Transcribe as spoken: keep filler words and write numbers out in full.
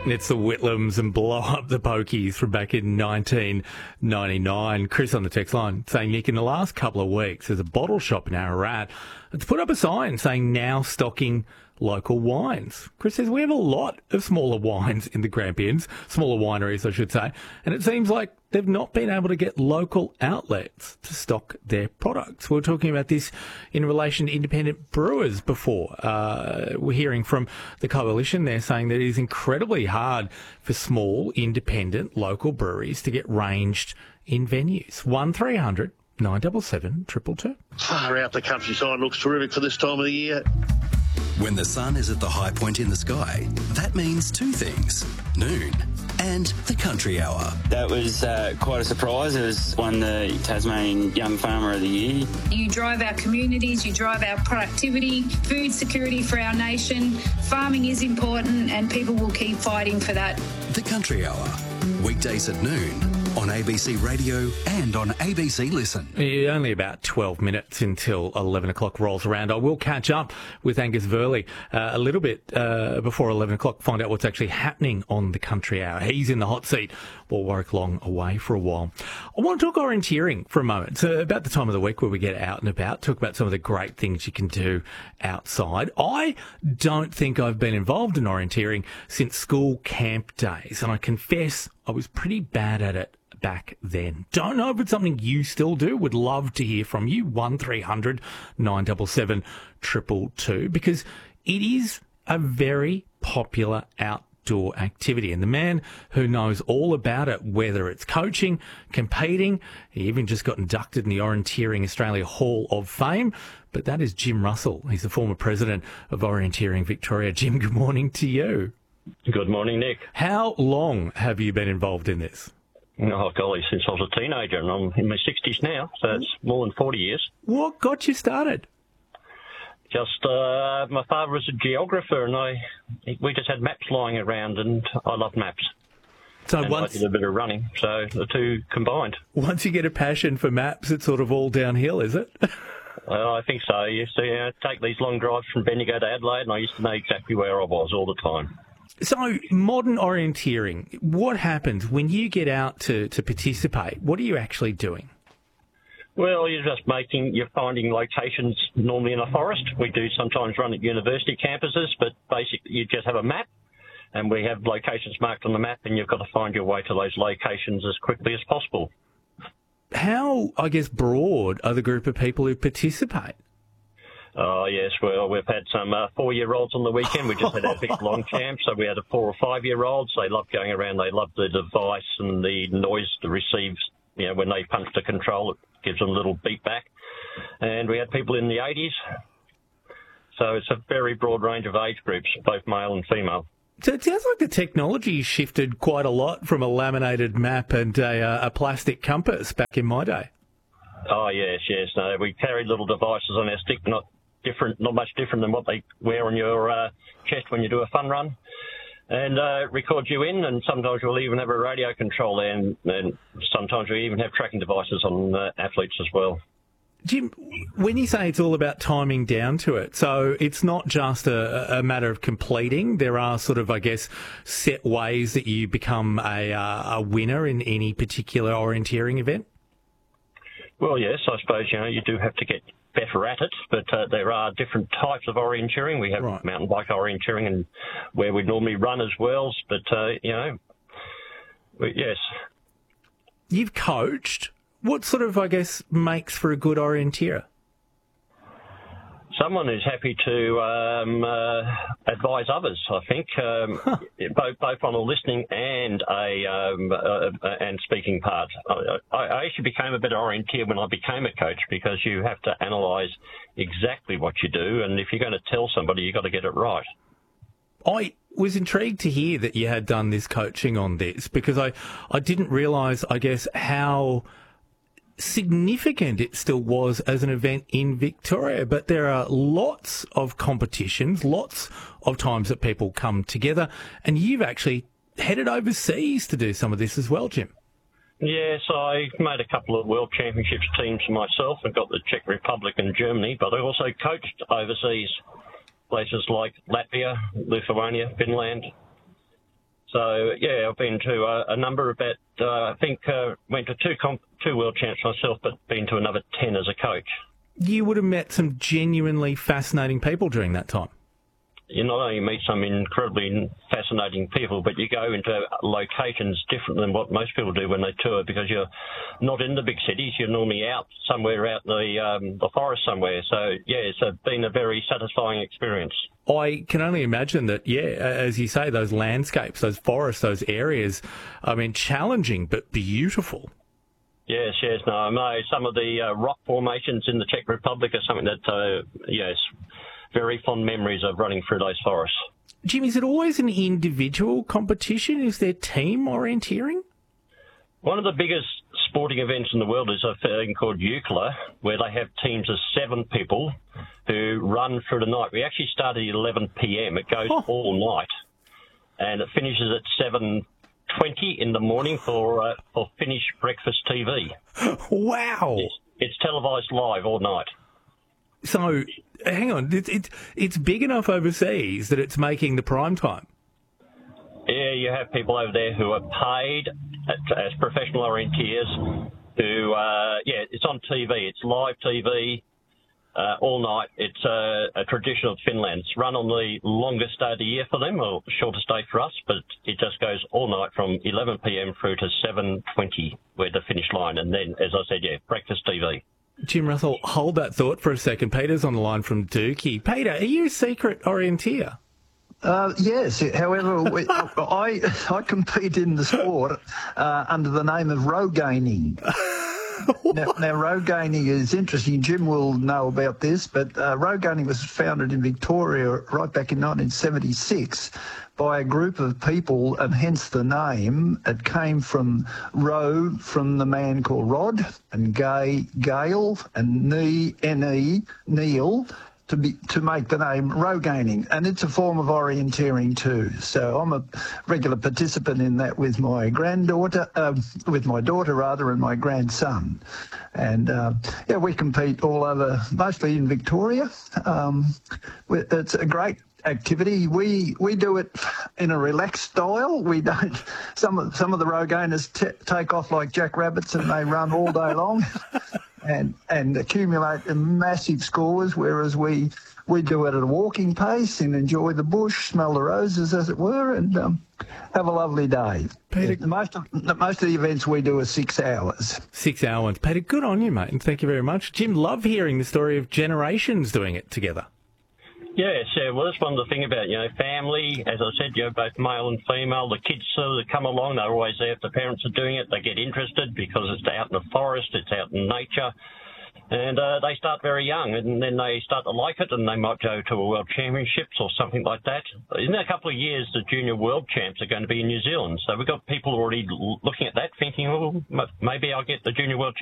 It's the Whitlams and Blow Up the Pokies from back in nineteen ninety-nine. Chris on the text line saying, Nick, in the last couple of weeks, there's a bottle shop in Ararat that's put up a sign saying now stocking local wines. Chris says we have a lot of smaller wines in the Grampians, smaller wineries, I should say, and it seems like they've not been able to get local outlets to stock their products. We were talking about this in relation to independent brewers before. Uh, we're hearing from the coalition there saying that it is incredibly hard for small, independent, local breweries to get ranged in venues. one three hundred nine seven seven two two two. Far out, the countryside looks terrific for this time of the year. When the sun is at the high point in the sky, that means two things: noon and the country hour. That was uh, quite a surprise. It was won the Tasmanian Young Farmer of the Year. You drive our communities, you drive our productivity, food security for our nation. Farming is important and people will keep fighting for that. The country hour, weekdays at noon on A B C Radio and on A B C Listen. Yeah, only about twelve minutes until eleven o'clock rolls around. I will catch up with Angus Verley uh, a little bit uh, before eleven o'clock, find out what's actually happening on the country hour. He's in the hot seat while Warwick Long away for a while. I want to talk orienteering for a moment. It's uh, about the time of the week where we get out and about, talk about some of the great things you can do outside. I don't think I've been involved in orienteering since school camp days, and I confess I was pretty bad at it back then. Don't know if it's something you still do. Would love to hear from you. one three hundred nine seven seven two two two, because it is a very popular outdoor activity. And the man who knows all about it, whether it's coaching, competing, he even just got inducted in the Orienteering Australia Hall of Fame, but that is Jim Russell. He's the former president of Orienteering Victoria. Jim, good morning to you. Good morning, Nick. How long have you been involved in this? Oh, golly, since I was a teenager, and I'm in my sixties now, so it's more than forty years. What got you started? Just, uh, my father was a geographer, and I, we just had maps lying around, and I love maps. So and once I did a bit of running, so the two combined. Once you get a passion for maps, it's sort of all downhill, is it? Well, I think so. I used to uh, take these long drives from Bendigo to Adelaide, and I used to know exactly where I was all the time. So, modern orienteering, what happens when you get out to, to participate? What are you actually doing? Well, you're just making, you're finding locations normally in a forest. We do sometimes run at university campuses, but basically you just have a map, and we have locations marked on the map, and you've got to find your way to those locations as quickly as possible. How, I guess, broad are the group of people who participate? Oh, yes, well, we've had some uh, four-year-olds on the weekend. We just had our big long camp, so we had a four- or five-year-olds. They love going around. They love the device and the noise that receives, you know, when they punch the control, it gives them a little beat back. And we had people in the eighties. So it's a very broad range of age groups, both male and female. So it sounds like the technology shifted quite a lot from a laminated map and a, uh, a plastic compass back in my day. Oh, yes, yes. No, we carried little devices on our stick, not different, not much different than what they wear on your uh, chest when you do a fun run, and uh, record you in, and sometimes we'll even have a radio control there, and, and sometimes we even have tracking devices on uh, athletes as well. Jim, when you say it's all about timing down to it, so it's not just a, a matter of completing. There are sort of, I guess, set ways that you become a, uh, a winner in any particular orienteering event? Well, yes, I suppose, you know, you do have to get better at it, but uh, there are different types of orienteering. We have right. mountain bike orienteering, and where we normally run as well, but, uh, you know, we, yes. You've coached. What sort of, I guess, makes for a good orienteer? Someone who's happy to um, uh, advise others, I think, um, huh. both both on a listening and a um, uh, and speaking part. I, I actually became a better orienteer when I became a coach, because you have to analyse exactly what you do, and if you're going to tell somebody, you've got to get it right. I was intrigued to hear that you had done this coaching on this, because I, I didn't realise, I guess, how significant it still was as an event in Victoria, but there are lots of competitions, lots of times that people come together, and you've actually headed overseas to do some of this as well, Jim. Yes, I made a couple of World Championships teams myself and got the Czech Republic and Germany, but I also coached overseas, places like Latvia, Lithuania, Finland. So, yeah, I've been to a, a number of that. Uh, I think uh, went to two comp- two world champs myself, but been to another ten as a coach. You would have met some genuinely fascinating people during that time. You not only meet some incredibly fascinating people, but you go into locations different than what most people do when they tour, because you're not in the big cities. You're normally out somewhere out in the, um, the forest somewhere. So, yeah, it's a, been a very satisfying experience. I can only imagine that, yeah, as you say, those landscapes, those forests, those areas, I mean, challenging but beautiful. Yes, yes, no, I know some of the uh, rock formations in the Czech Republic are something that, uh, yes, very fond memories of running through those forests. Jim, is it always an individual competition? Is there team orienteering? One of the biggest sporting events in the world is a thing called UCLA, where they have teams of seven people who run through the night. We actually start at eleven p.m. It goes oh. all night, and it finishes at seven twenty in the morning for uh, for Finnish breakfast T V. Wow! It's, it's televised live all night. So, hang on, it's it, it's big enough overseas that it's making the prime time. Yeah, you have people over there who are paid as professional orienteers who, uh, yeah, it's on T V. It's live T V uh, all night. It's uh, a tradition of Finland. It's run on the longest day of the year for them, or shortest day for us, but it just goes all night from eleven p.m. through to seven twenty, where the finish line. And then, as I said, yeah, breakfast T V. Jim Russell, hold that thought for a second. Peter's on the line from Dookie. Peter, are you a secret orienteer? Uh, yes, however, we, I I compete in the sport uh, under the name of row gaining. now, now, row gaining is interesting. Jim will know about this, but uh, row gaining was founded in Victoria right back in nineteen seventy-six by a group of people, and hence the name. It came from row, from the man called Rod, and Gay, Gale, and Ne, N-E, Neil, to be to make the name row gaining, and it's a form of orienteering too. So I'm a regular participant in that with my granddaughter, uh, with my daughter rather, and my grandson. And uh, yeah, we compete all over, mostly in Victoria. Um, it's a great activity. We we do it in a relaxed style. We don't. Some of some of the row gainers t- take off like jackrabbits and they run all day long. And, and accumulate massive scores, whereas we we do it at a walking pace and enjoy the bush, smell the roses, as it were, and um, have a lovely day. Peter, most of most of the events we do are six hours. Six hours, Peter. Good on you, mate, and thank you very much. Jim, love hearing the story of generations doing it together. Yes, yeah, well, that's one of the things about, you know, family. As I said, you know, both male and female. The kids uh, that come along, they're always there if the parents are doing it. They get interested because it's out in the forest, it's out in nature. And uh, they start very young, and then they start to like it, and they might go to a World Championships or something like that. In a couple of years, the Junior World Champs are going to be in New Zealand. So we've got people already looking at that, thinking, well, maybe I'll get the Junior World